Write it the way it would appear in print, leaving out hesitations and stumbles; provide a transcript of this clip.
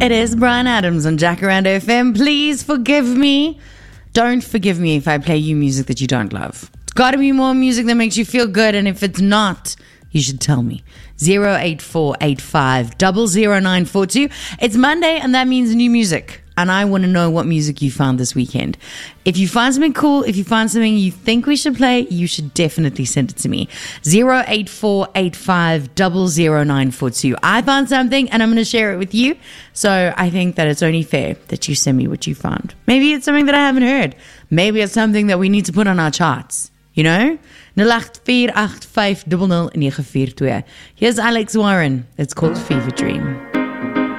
It is Brian Adams on Jacaranda FM. Please forgive me. Don't forgive me if I play you music that you don't love. It's got to be more music that makes you feel good, and if it's not, you should tell me. 08485 00942. It's Monday, and that means new music. And I want to know what music you found this weekend. If you find something cool, if you find something you think we should play, you should definitely send it to me. 08485 00942. I found something and I'm going to share it with you. So I think that it's only fair that you send me what you found. Maybe it's something that I haven't heard. Maybe it's something that we need to put on our charts. You know? 08485 000942. Here's Alex Warren. It's called Fever Dream.